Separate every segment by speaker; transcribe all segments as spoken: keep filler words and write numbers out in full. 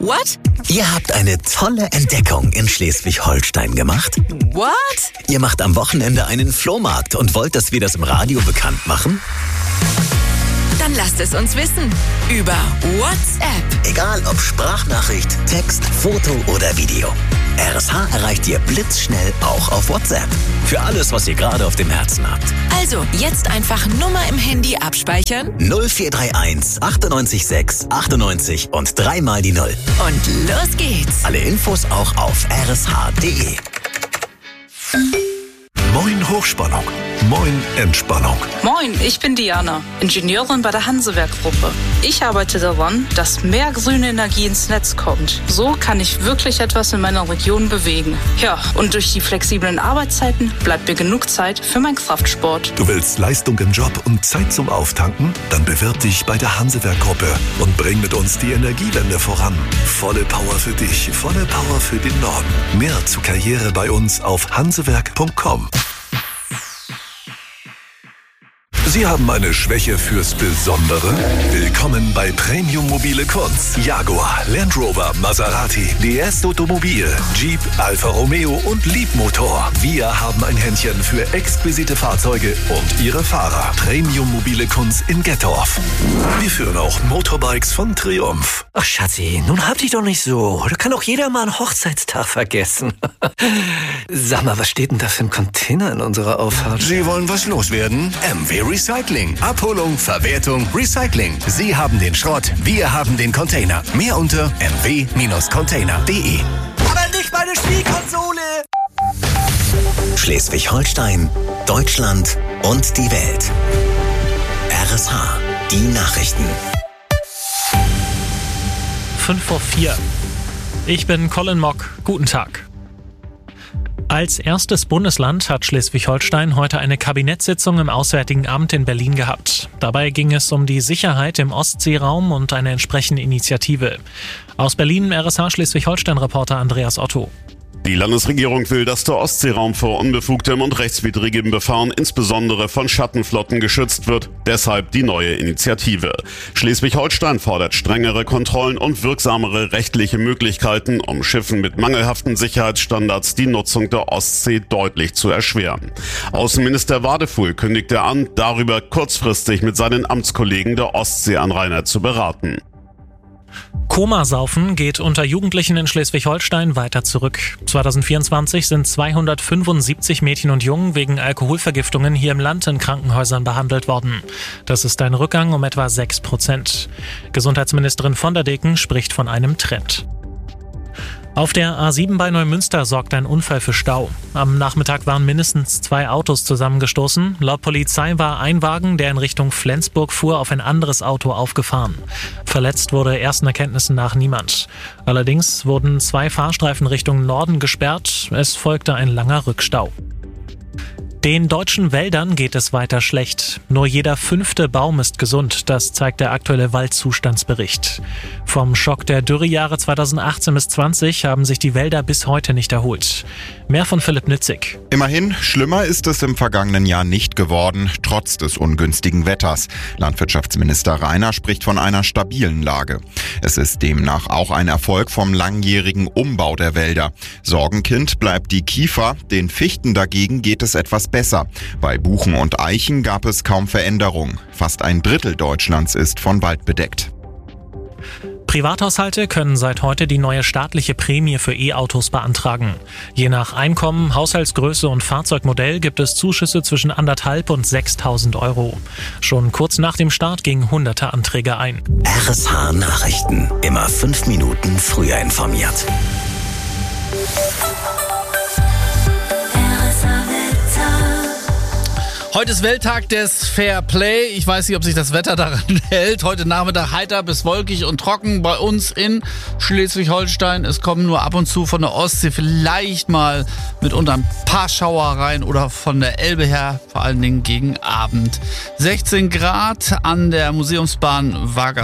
Speaker 1: What?
Speaker 2: Ihr habt eine tolle Entdeckung in Schleswig-Holstein gemacht.
Speaker 1: What?
Speaker 2: Ihr macht am Wochenende einen Flohmarkt und wollt, dass wir das im Radio bekannt machen?
Speaker 1: Dann lasst es uns wissen. Über WhatsApp.
Speaker 2: Egal ob Sprachnachricht, Text, Foto oder Video. R S H erreicht ihr blitzschnell auch auf WhatsApp. Für alles, was ihr gerade auf dem Herzen habt.
Speaker 1: Also, jetzt einfach Nummer im Handy abspeichern.
Speaker 2: null vier drei eins achtundneunzig sechs achtundneunzig und dreimal die Null.
Speaker 1: Und los geht's.
Speaker 2: Alle Infos auch auf r s h punkt d e.
Speaker 3: Moin Hochspannung, moin Entspannung.
Speaker 4: Moin, ich bin Diana, Ingenieurin bei der Hansewerk-Gruppe. Ich arbeite daran, dass mehr grüne Energie ins Netz kommt. So kann ich wirklich etwas in meiner Region bewegen. Ja, und durch die flexiblen Arbeitszeiten bleibt mir genug Zeit für meinen Kraftsport.
Speaker 3: Du willst Leistung im Job und Zeit zum Auftanken? Dann bewirb dich bei der Hansewerk-Gruppe und bring mit uns die Energiewende voran. Volle Power für dich, volle Power für den Norden. Mehr zur Karriere bei uns auf hansewerk punkt com. Sie haben eine Schwäche fürs Besondere? Willkommen bei Premium Mobile Kunst. Jaguar, Land Rover, Maserati, D S Automobil, Jeep, Alfa Romeo und Liebmotor. Wir haben ein Händchen für exquisite Fahrzeuge und ihre Fahrer. Premium Mobile Kunst in Gettorf. Wir führen auch Motorbikes von Triumph.
Speaker 5: Ach Schatzi, nun hab dich doch nicht so. Da kann auch jeder mal einen Hochzeitstag vergessen. Sag mal, was steht denn da für ein Container in unserer Auffahrt?
Speaker 6: Sie wollen was loswerden? M W Recycling. Abholung, Verwertung, Recycling. Sie haben den Schrott, wir haben den Container. Mehr unter m w Container punkt d e.
Speaker 5: Aber nicht meine Spielkonsole!
Speaker 2: Schleswig-Holstein, Deutschland und die Welt. R S H, die Nachrichten.
Speaker 7: fünf vor vier. Ich bin Colin Mock. Guten Tag. Als erstes Bundesland hat Schleswig-Holstein heute eine Kabinettssitzung im Auswärtigen Amt in Berlin gehabt. Dabei ging es um die Sicherheit im Ostseeraum und eine entsprechende Initiative. Aus Berlin R S H Schleswig-Holstein-Reporter Andreas Otto.
Speaker 8: Die Landesregierung will, dass der Ostseeraum vor unbefugtem und rechtswidrigem Befahren insbesondere von Schattenflotten geschützt wird. Deshalb die neue Initiative. Schleswig-Holstein fordert strengere Kontrollen und wirksamere rechtliche Möglichkeiten, um Schiffen mit mangelhaften Sicherheitsstandards die Nutzung der Ostsee deutlich zu erschweren. Außenminister Wadefuhl kündigte an, darüber kurzfristig mit seinen Amtskollegen der Ostseeanrainer zu beraten.
Speaker 7: Komasaufen geht unter Jugendlichen in Schleswig-Holstein weiter zurück. zwanzig vierundzwanzig sind zweihundertfünfundsiebzig Mädchen und Jungen wegen Alkoholvergiftungen hier im Land in Krankenhäusern behandelt worden. Das ist ein Rückgang um etwa sechs Prozent. Gesundheitsministerin von der Deken spricht von einem Trend. Auf der A sieben bei Neumünster sorgt ein Unfall für Stau. Am Nachmittag waren mindestens zwei Autos zusammengestoßen. Laut Polizei war ein Wagen, der in Richtung Flensburg fuhr, auf ein anderes Auto aufgefahren. Verletzt wurde ersten Erkenntnissen nach niemand. Allerdings wurden zwei Fahrstreifen Richtung Norden gesperrt. Es folgte ein langer Rückstau. Den deutschen Wäldern geht es weiter schlecht. Nur jeder fünfte Baum ist gesund, das zeigt der aktuelle Waldzustandsbericht. Vom Schock der Dürrejahre zweitausendachtzehn bis zwanzig haben sich die Wälder bis heute nicht erholt. Mehr von Philipp Nützig.
Speaker 9: Immerhin, schlimmer ist es im vergangenen Jahr nicht geworden, trotz des ungünstigen Wetters. Landwirtschaftsminister Rainer spricht von einer stabilen Lage. Es ist demnach auch ein Erfolg vom langjährigen Umbau der Wälder. Sorgenkind bleibt die Kiefer, den Fichten dagegen geht es etwas besser. Bei Buchen und Eichen gab es kaum Veränderung. Fast ein Drittel Deutschlands ist von Wald bedeckt.
Speaker 7: Privathaushalte können seit heute die neue staatliche Prämie für E-Autos beantragen. Je nach Einkommen, Haushaltsgröße und Fahrzeugmodell gibt es Zuschüsse zwischen anderthalb und sechstausend Euro. Schon kurz nach dem Start gingen hunderte Anträge ein.
Speaker 2: R S H Nachrichten. Immer fünf Minuten früher informiert.
Speaker 10: Heute ist Welttag des Fair Play. Ich weiß nicht, ob sich das Wetter daran hält. Heute Nachmittag heiter bis wolkig und trocken bei uns in Schleswig-Holstein. Es kommen nur ab und zu von der Ostsee vielleicht mal mitunter ein paar Schauer rein oder von der Elbe her, vor allen Dingen gegen Abend. sechzehn Grad an der Museumsbahn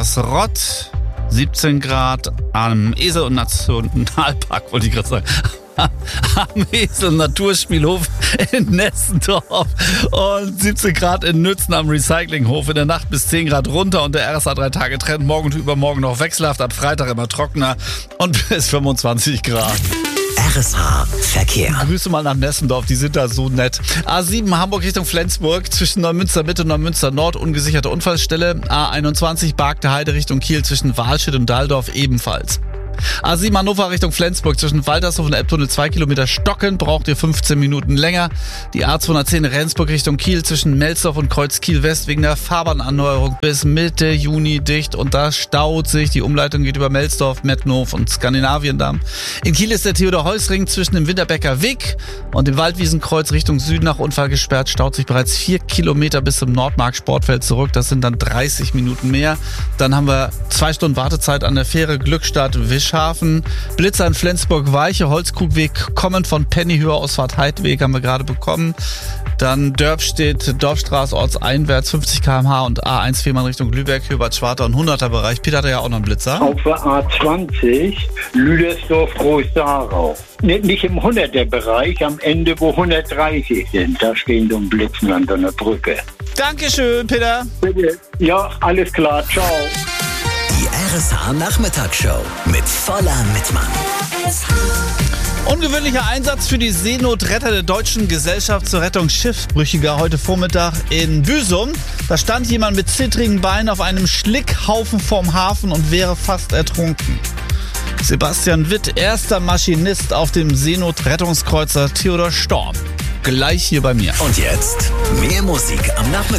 Speaker 10: Wagersrott. siebzehn Grad am Esel- und Nationalpark, wollte ich gerade sagen. am Esel Naturspielhof in Nessendorf und siebzehn Grad in Nützen am Recyclinghof. In der Nacht bis zehn Grad runter und der R S A drei Tage Trend. Morgen und übermorgen noch wechselhaft, ab Freitag immer trockener und bis fünfundzwanzig Grad.
Speaker 2: R S H Verkehr.
Speaker 10: Grüße mal nach Nessendorf, die sind da so nett. A sieben Hamburg Richtung Flensburg, zwischen Neumünster Mitte und Neumünster Nord, ungesicherte Unfallstelle. A einundzwanzig Bargte Heide Richtung Kiel, zwischen Wahlschild und Dahldorf ebenfalls. A sieben Hannover Richtung Flensburg, zwischen Waltershof und Elbtunnel zwei Kilometer stocken, braucht ihr fünfzehn Minuten länger. Die A zweihundertzehn Rendsburg Richtung Kiel, zwischen Melsdorf und Kreuz Kiel West wegen der Fahrbahnerneuerung bis Mitte Juni dicht und da staut sich. Die Umleitung geht über Melsdorf, Mettenhof und Skandinaviendamm. In Kiel ist der Theodor-Heuss-Ring zwischen dem Winterbecker Weg und dem Waldwiesenkreuz Richtung Süden nach Unfall gesperrt, staut sich bereits vier Kilometer bis zum Nordmark Sportfeld zurück. Das sind dann dreißig Minuten mehr. Dann haben wir zwei Stunden Wartezeit an der Fähre Glückstadt Wisch. Hafen. Blitzer in Flensburg Weiche, Holzkrugweg, kommend von Pennyhöhe, Ausfahrt Heidweg haben wir gerade bekommen. Dann Dörpstedt, Dorfstraße ortseinwärts, fünfzig Kilometer pro Stunde und A eins Fehmarn Richtung Lübeck, Hübert-Schwarter und hunderter Bereich. Peter hatte ja auch noch einen Blitzer.
Speaker 11: Auf der A zwanzig, Lüdersdorf, Groß-Sarau. Nicht im hunderter Bereich, am Ende, wo hundertdreißig sind. Da stehen so ein Blitzen an so einer Brücke.
Speaker 10: Dankeschön, Peter.
Speaker 11: Bitte. Ja, alles klar. Ciao.
Speaker 2: Die R S H Nachmittagsshow mit voller Mitmann.
Speaker 10: Ungewöhnlicher Einsatz für die Seenotretter der Deutschen Gesellschaft zur Rettung Schiffbrüchiger heute Vormittag in Büsum. Da stand jemand mit zittrigen Beinen auf einem Schlickhaufen vorm Hafen und wäre fast ertrunken. Sebastian Witt, erster Maschinist auf dem Seenotrettungskreuzer Theodor Storm. Gleich hier bei mir.
Speaker 2: Und jetzt mehr Musik am Nachmittag.